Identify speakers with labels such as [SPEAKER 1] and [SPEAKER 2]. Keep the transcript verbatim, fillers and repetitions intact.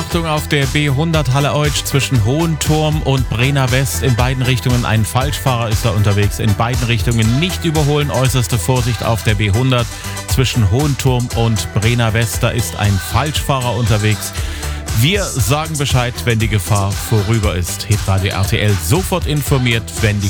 [SPEAKER 1] Achtung auf der B hundert Halle Eutsch zwischen Hohenturm und Brenner West. In beiden Richtungen ein Falschfahrer ist da unterwegs. In beiden Richtungen nicht überholen. Äußerste Vorsicht auf der B hundert zwischen Hohenturm und Brenner West. Da ist ein Falschfahrer unterwegs. Wir sagen Bescheid, wenn die Gefahr vorüber ist. Hitradio R T L sofort informiert, wenn die